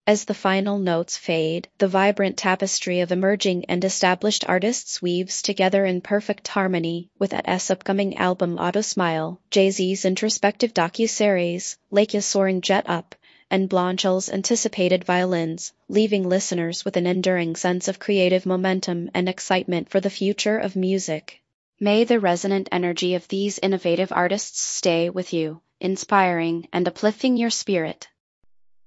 As the final notes fade, the vibrant tapestry of emerging and established artists weaves together in perfect harmony with S upcoming album Auto Smile, Jay-Z's introspective docu-series, Lake's soaring jet up, and Blanchel's anticipated violins, leaving listeners with an enduring sense of creative momentum and excitement for the future of music. May the resonant energy of these innovative artists stay with you, inspiring and uplifting your spirit